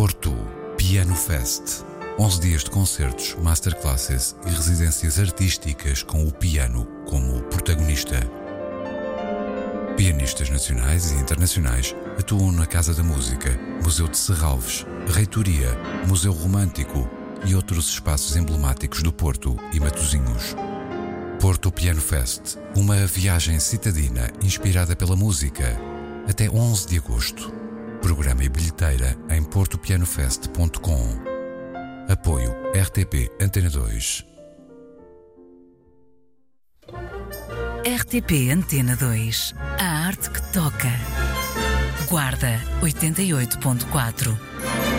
Porto Piano Fest. 11 dias de concertos, masterclasses e residências artísticas com o piano como protagonista. Pianistas nacionais e internacionais atuam na Casa da Música, Museu de Serralves, Reitoria, Museu Romântico e outros espaços emblemáticos do Porto e Matosinhos. Porto Piano Fest, uma viagem citadina inspirada pela música. Até 11 de agosto. Programa e bilheteira em portopianofest.com. Apoio RTP Antena 2. RTP Antena 2. A arte que toca. Guarda 88.4.